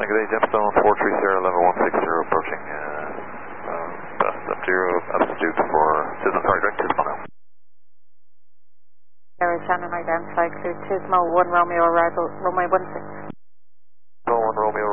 good day, Gemstone 43 Sierra level 160 approaching best up 0 altitude for Tismo, sorry, direct Tismo now. Shannon identified clear Tismo 1 Romeo arrival, runway 16. So 1 Romeo